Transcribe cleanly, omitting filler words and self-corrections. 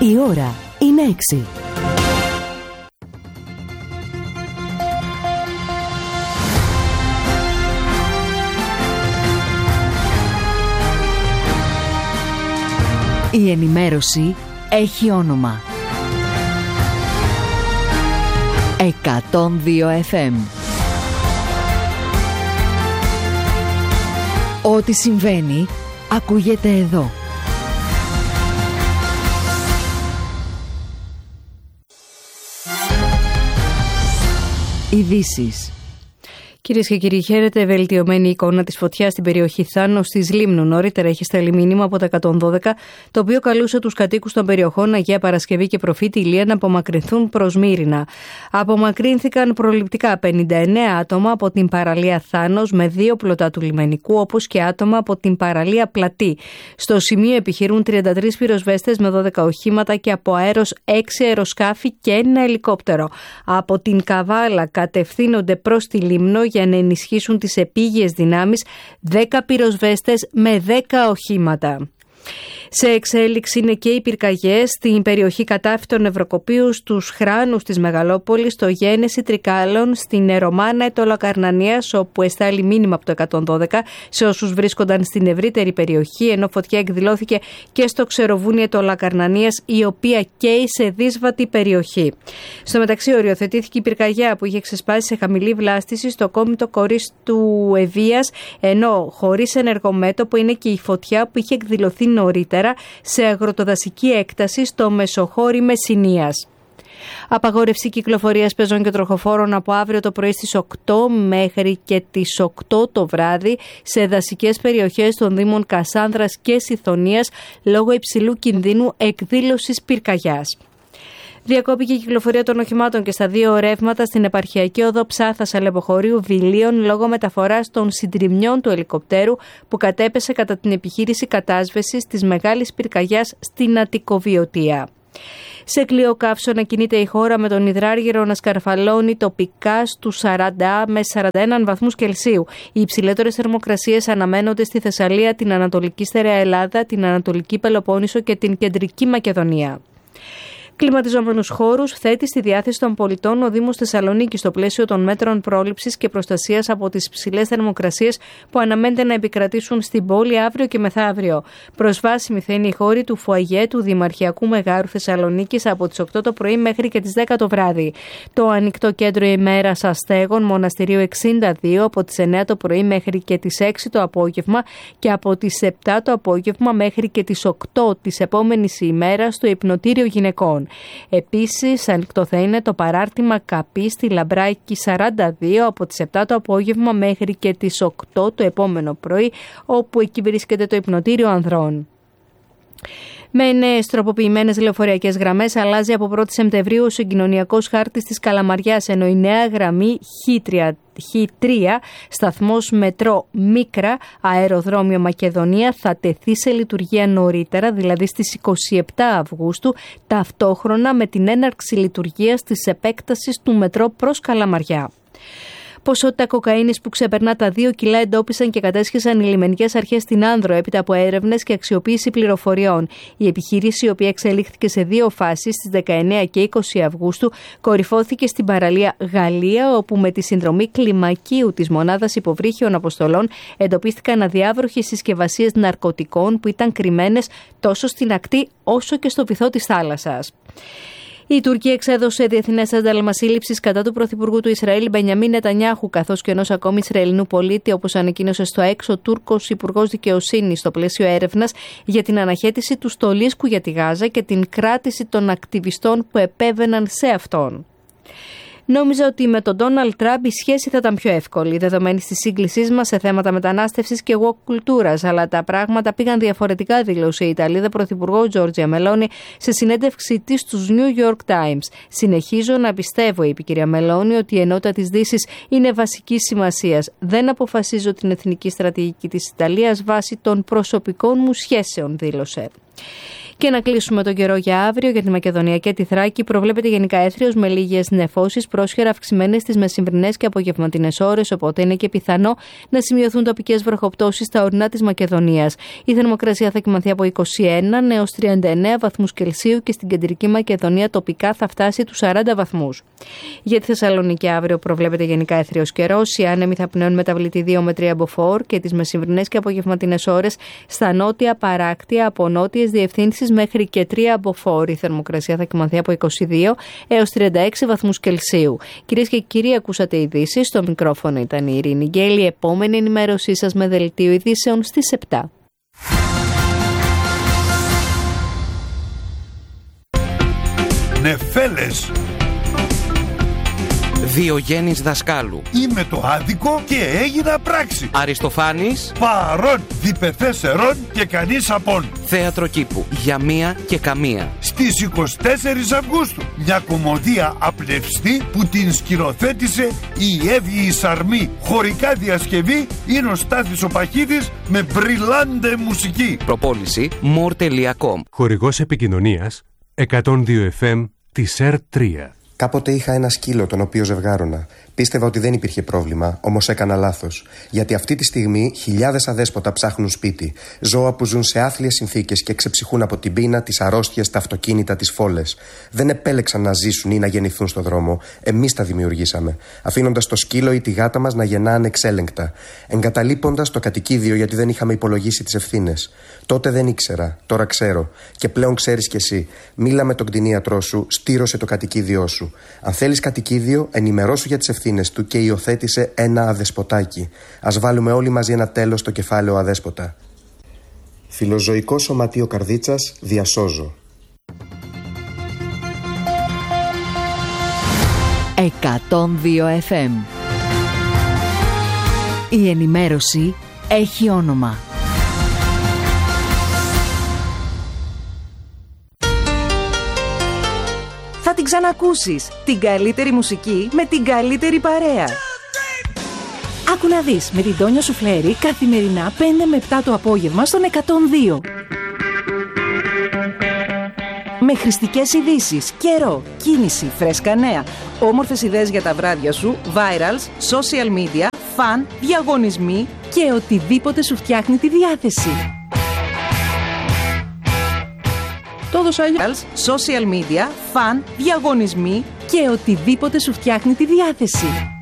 Η ώρα είναι 6. Η ενημέρωση έχει όνομα. 102 FM. Ό,τι συμβαίνει, ακούγεται εδώ. Ειδήσεις. Κυρίες και κύριοι, χαίρετε. Βελτιωμένη εικόνα της φωτιάς στην περιοχή Θάνος της Λίμνου. Νωρίτερα έχει σταλεί μήνυμα από τα 112, το οποίο καλούσε τους κατοίκους των περιοχών Αγία Παρασκευή και Προφήτη Ηλία να απομακρυνθούν προς Μύρινα. Απομακρύνθηκαν προληπτικά 59 άτομα από την παραλία Θάνος με 2 πλωτά του λιμενικού, όπως και άτομα από την παραλία Πλατή. Στο σημείο επιχειρούν 33 πυροσβέστες με 12 οχήματα και από αέρος 6 αεροσκάφη και 1 ελικόπτερο. Από την Καβάλα κατευθύνονται προς τη Λίμνο για να ενισχύσουν τις επίγειες δυνάμεις 10 πυροσβέστες με 10 οχήματα. Σε εξέλιξη είναι και οι πυρκαγιές στην περιοχή Κατάφυτων Ευρωκοπίου, στους Χράνους της Μεγαλόπολης, στο Γένεση Τρικάλων, στην Ερωμάνα Ετωλακαρνανίας, όπου εστάλει μήνυμα από το 112 σε όσους βρίσκονταν στην ευρύτερη περιοχή, ενώ φωτιά εκδηλώθηκε και στο Ξεροβούνι Ετωλακαρνανίας, η οποία καίει σε δύσβατη περιοχή. Στο μεταξύ, οριοθετήθηκε η πυρκαγιά που είχε ξεσπάσει σε χαμηλή βλάστηση στο κόμιτο Κορίς του Ευβίας, ενώ χωρίς ενεργό μέτωπο είναι και η φωτιά που είχε εκδηλωθεί νωρίτερα σε αγροτοδασική έκταση στο Μεσοχώρι Μεσσηνίας. Απαγόρευση κυκλοφορίας πεζών και τροχοφόρων από αύριο το πρωί στις 8 μέχρι και τις 8 το βράδυ σε δασικές περιοχές των Δήμων Κασάνδρας και Σιθωνίας λόγω υψηλού κινδύνου εκδήλωσης πυρκαγιάς. Διακόπηκε η κυκλοφορία των οχημάτων και στα 2 ρεύματα στην επαρχιακή οδό Ψάθας Αλεποχωρίου Βιλίων λόγω μεταφοράς των συντριμμιών του ελικοπτέρου που κατέπεσε κατά την επιχείρηση κατάσβεσης της μεγάλης πυρκαγιάς στην Αττικοβιωτία. Σε κλειό καύσωνα κινείται η χώρα με τον υδράργυρο να σκαρφαλώνει τοπικά στους 40 με 41 βαθμούς Κελσίου. Οι υψηλότερες θερμοκρασίες αναμένονται στη Θεσσαλία, την Ανατολική Στερεά Ελλάδα, την Ανατολική Πελοπόννησο και την Κεντρική Μακεδονία. Κλιματιζόμενους χώρους θέτει στη διάθεση των πολιτών ο Δήμος Θεσσαλονίκης στο πλαίσιο των μέτρων πρόληψης και προστασίας από τις ψηλές θερμοκρασίες που αναμένεται να επικρατήσουν στην πόλη αύριο και μεθαύριο. Προσβάσιμοι θα είναι οι χώροι του φουαγέ του Δημαρχιακού Μεγάρου Θεσσαλονίκης από τις 8 το πρωί μέχρι και τις 10 το βράδυ. Το ανοιχτό κέντρο ημέρας αστέγων Μοναστηρίου 62 από τις 9 το πρωί μέχρι και τις 6 το απόγευμα και από τις 7 το απόγευμα μέχρι και τις 8 της επόμενης ημέρας στο Υπνοτήριο Γυναικών. Επίσης, ανοιχτό θα είναι το παράρτημα Καπή στη Λαμπράκη 42 από τις 7 το απόγευμα μέχρι και τις 8 το επόμενο πρωί, όπου εκεί βρίσκεται το Υπνοτήριο Ανδρών. Με νέες τροποποιημένες λεωφορειακές γραμμές αλλάζει από 1η Σεπτεμβρίου ο συγκοινωνιακός χάρτης της Καλαμαριάς, ενώ η νέα γραμμή Χ3 σταθμός μετρό Μίκρα αεροδρόμιο Μακεδονία θα τεθεί σε λειτουργία νωρίτερα, δηλαδή στις 27 Αυγούστου, ταυτόχρονα με την έναρξη λειτουργίας της επέκτασης του μετρό προς Καλαμαριά. Ποσότητα κοκαίνης που ξεπερνά τα 2 κιλά εντόπισαν και κατέσχεσαν οι λιμενικές αρχές στην Άνδρο έπειτα από έρευνες και αξιοποίηση πληροφοριών. Η επιχείρηση, η οποία εξελίχθηκε σε 2 φάσεις στις 19 και 20 Αυγούστου, κορυφώθηκε στην παραλία Γαλλία, όπου με τη συνδρομή κλιμακίου της Μονάδας Υποβρύχιων Αποστολών εντοπίστηκαν αδιάβροχες συσκευασίες ναρκωτικών που ήταν κρυμμένες τόσο στην ακτή όσο και στο βυθό της θάλασσας. Η Τουρκία εξέδωσε διεθνές ένταλμα σύλληψης κατά του Πρωθυπουργού του Ισραήλ Μπενιαμίν Νετανιάχου, καθώς και ενός ακόμη Ισραηλινού πολίτη, όπως ανακοίνωσε στο έξω ο Τούρκος Υπουργός Δικαιοσύνης στο πλαίσιο έρευνας για την αναχέτηση του στολίσκου για τη Γάζα και την κράτηση των ακτιβιστών που επέβαιναν σε αυτόν. Νόμιζα ότι με τον Ντόναλντ Τραμπ η σχέση θα ήταν πιο εύκολη, δεδομένη τη σύγκλησή μας σε θέματα μετανάστευσης και woke κουλτούρας, αλλά τα πράγματα πήγαν διαφορετικά, δήλωσε η Ιταλίδα Πρωθυπουργό Τζόρτζια Μελόνι σε συνέντευξή της στους New York Times. Συνεχίζω να πιστεύω, είπε η κυρία Μελόνι, ότι η ενότητα της Δύσης είναι βασικής σημασίας. Δεν αποφασίζω την εθνική στρατηγική της Ιταλίας βάσει των προσωπικών μου σχέσεων, δήλωσε. Και να κλείσουμε τον καιρό για αύριο. Για τη Μακεδονία και τη Θράκη προβλέπεται γενικά έθριος με λίγες νεφώσεις, πρόσχερα αυξημένες στις μεσημβρινές και απογευματινές ώρες, οπότε είναι και πιθανό να σημειωθούν τοπικές βροχοπτώσεις στα ορεινά της Μακεδονίας. Η θερμοκρασία θα κυμανθεί από 21 έως 39 βαθμούς Κελσίου και στην κεντρική Μακεδονία τοπικά θα φτάσει τους 40 βαθμούς. Για τη Θεσσαλονίκη αύριο προβλέπεται γενικά έθριος καιρός. Οι άνεμοι θα πνέουν μεταβλητή 2 με 3 μποφόρ και τις μεσημβρινές και απογευματινές ώρες στα νότια παράκτια από νότιες διευθύνσεις μέχρι και 3 μποφόρ. Η θερμοκρασία θα κυμανθεί από 22 έως 36 βαθμούς Κελσίου. Κυρίες και κύριοι, ακούσατε ειδήσεις. Στο μικρόφωνο ήταν η Ειρήνη Γκέλη. Επόμενη ενημέρωσή σας με δελτίο ειδήσεων στις 7. Νεφέλες. Διογέννης Δασκάλου. Είμαι το άδικο και έγινα πράξη. Αριστοφάνης. Παρών, διπεθές ερών και κανείς απόν. Θέατρο κήπου. Για μία και καμία. Στις 24 Αυγούστου. Μια κομμωδία απλευστή που την σκηνοθέτησε η Εύη η Σαρμή. Χωρικά διασκευή είναι ο Στάθης ο Παχίδης με μπριλάντε μουσική. Προπόληση more.com. Χορηγός επικοινωνίας 102 FM της ΕΡΤ3. Κάποτε είχα ένα σκύλο τον οποίο ζευγάρωνα. Πίστευα ότι δεν υπήρχε πρόβλημα, όμως έκανα λάθος. Γιατί αυτή τη στιγμή χιλιάδες αδέσποτα ψάχνουν σπίτι. Ζώα που ζουν σε άθλιες συνθήκες και ξεψυχούν από την πείνα, τις αρρώστιες, τα αυτοκίνητα, τις φόλες. Δεν επέλεξαν να ζήσουν ή να γεννηθούν στο δρόμο. Εμείς τα δημιουργήσαμε. Αφήνοντας το σκύλο ή τη γάτα μας να γεννά ανεξέλεγκτα. Εγκαταλείποντας το κατοικίδιο γιατί δεν είχαμε υπολογίσει τις ευθύνες. Τότε δεν ήξερα, τώρα ξέρω. Και πλέον ξέρεις κι εσύ. Μίλα με τον κτηνίατρό σου, στήρωσε το κατοικίδιό σου. Αν θέλεις κατοικίδιο, ενημερώσου για τις ευθύνες του και υιοθέτησε ένα αδεσποτάκι. Ας βάλουμε όλοι μαζί ένα τέλος στο κεφάλαιο αδέσποτα. Φιλοζωικό Σωματείο Καρδίτσας, διασώζω. 102 FM. Η ενημέρωση έχει όνομα. Θα την ξανακούσεις. Την καλύτερη μουσική με την καλύτερη παρέα. Άκου να δεις με την Τόνια Σουφλέρη καθημερινά 5 με 7 το απόγευμα στον 102. Με χρηστικές ειδήσεις, καιρό, κίνηση, φρέσκα νέα, όμορφες ιδέες για τα βράδια σου, virals, social media, φαν, διαγωνισμοί και οτιδήποτε σου φτιάχνει τη διάθεση. Το έδωσα αλλιώς. Social media, φαν, διαγωνισμοί και οτιδήποτε σου φτιάχνει τη διάθεση.